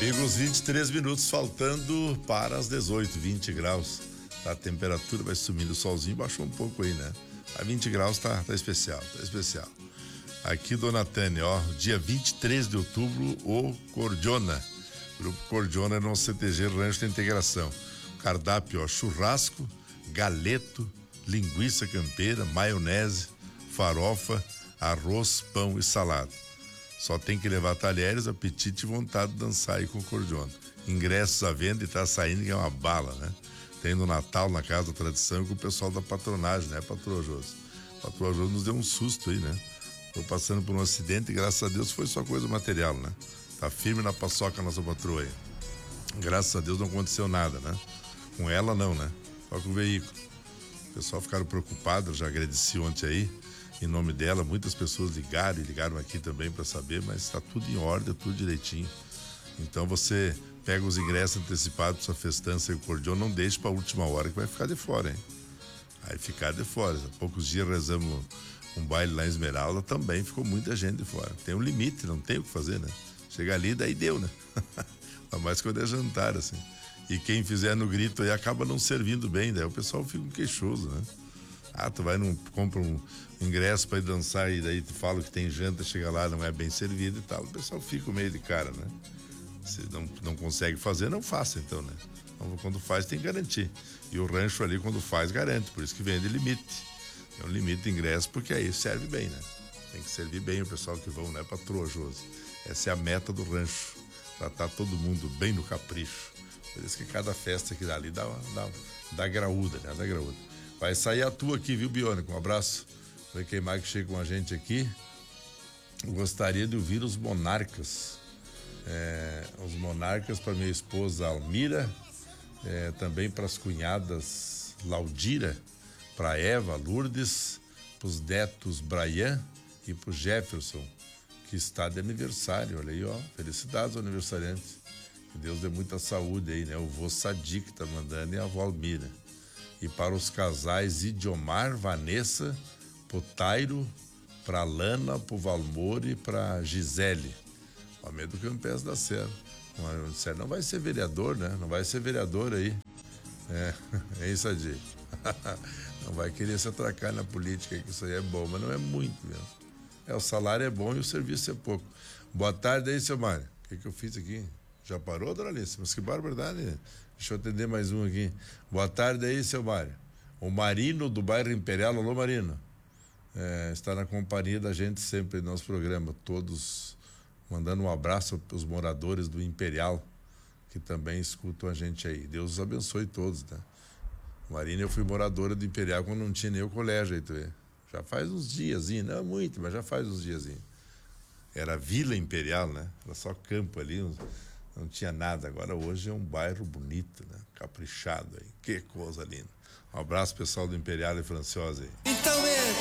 Amigos, 23 minutos faltando para as 18, 20 graus. A temperatura vai sumindo, o solzinho baixou um pouco aí, né? A 20 graus tá especial, tá especial. Aqui, Dona Tânia, ó, dia 23 de outubro, o Cordiona. Grupo Cordiona no CTG Rancho da Integração. Cardápio, ó, churrasco, galeto, linguiça campeira, maionese, farofa, arroz, pão e salada. Só tem que levar talheres, apetite e vontade de dançar aí com o Cordiona. Ingressos à venda e tá saindo que é uma bala, né? Tem no Natal, na Casa da Tradição, com o pessoal da patronagem, né, Patroa Josi? Patroa Josi nos deu um susto aí, né? Tô passando por um acidente e graças a Deus foi só coisa material, né? Tá firme na paçoca a nossa patroa aí. Graças a Deus não aconteceu nada, né? Com ela não, né? Só com o veículo. O pessoal ficaram preocupados, já agradeci ontem aí, em nome dela, muitas pessoas ligaram aqui também para saber, mas está tudo em ordem, tudo direitinho. Então você pega os ingressos antecipados para sua festança e o Cordiona, não deixe para a última hora que vai ficar de fora, hein? Aí ficar de fora. Há poucos dias rezamos um baile lá em Esmeralda, também ficou muita gente de fora. Tem um limite, não tem o que fazer, né? Chega ali, daí deu, né? Ainda mais quando é jantar, assim. E quem fizer no grito aí acaba não servindo bem, daí o pessoal fica queixoso, né? Ah, tu vai compra um ingresso para ir dançar e daí tu fala que tem janta, chega lá, não é bem servido e tal. O pessoal fica meio de cara, né? Se não consegue fazer, não faça então, né? Então, quando faz, tem que garantir. E o rancho ali, quando faz, garante. Por isso que vende limite. É um limite de ingresso, porque aí serve bem, né? Tem que servir bem o pessoal que vão, né? Patroa Josi. Essa é a meta do rancho. Tratar todo mundo bem no capricho. Por isso que cada festa que dá ali dá graúda, né? Dá graúda. Vai sair a tua aqui, viu, Biônico? Um abraço. Vai quem mais que chega com a gente aqui. Eu gostaria de ouvir os Monarcas. Os Monarcas para minha esposa Almira, também para as cunhadas Laudira, para Eva, Lourdes, para os netos Brian e para o Jefferson, que está de aniversário. Olha aí, ó. Felicidades ao aniversariante. Que Deus dê muita saúde aí, né? O vô Sadi que tá mandando e a avó Almira. E para os casais Idiomar, Vanessa, pro Tairo, pra Lana, pro Valmor e pra Gisele. O homem do Campestre da Serra. Não vai ser vereador, né? Não vai ser vereador aí. É isso, Adi. Não vai querer se atracar na política, que isso aí é bom, mas não é muito mesmo. O salário é bom e o serviço é pouco. Boa tarde aí, seu Mário. O que eu fiz aqui? Já parou, dona Alice? Mas que barbaridade. Deixa eu atender mais um aqui. Boa tarde aí, seu Mário. O Marino do bairro Imperial. Alô, Marino. Está na companhia da gente sempre no nosso programa. Todos mandando um abraço para os moradores do Imperial, que também escutam a gente aí. Deus os abençoe todos, né? Marina, eu fui moradora do Imperial quando não tinha nem o colégio aí, tu vê. Já faz uns diazinhos, não muito, mas já faz uns diazinhos. Era Vila Imperial, né? Era só campo ali, não tinha nada. Agora hoje é um bairro bonito, né? Caprichado aí. Que coisa linda. Um abraço pessoal do Imperial e Franciosa aí. Então